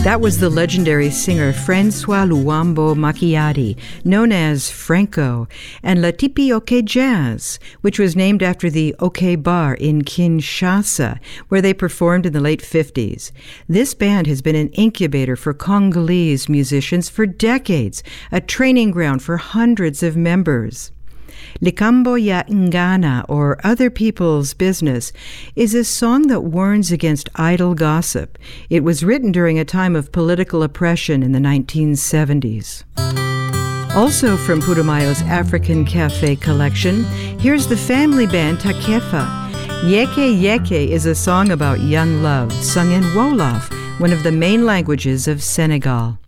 That was the legendary singer Francois Luambo Macchiati, known as Franco, and La Tipioke Jazz, which was named after the OK Bar in Kinshasa, where they performed in the late 50s. This band has been an incubator for Congolese musicians for decades, a training ground for hundreds of members. Likambo ya Ngana, or Other People's Business, is a song that warns against idle gossip. It was written during a time of political oppression in the 1970s. Also from Putumayo's African Cafe collection, here's the family band Takefa. Yeke Yeke is a song about young love, sung in Wolof, one of the main languages of Senegal.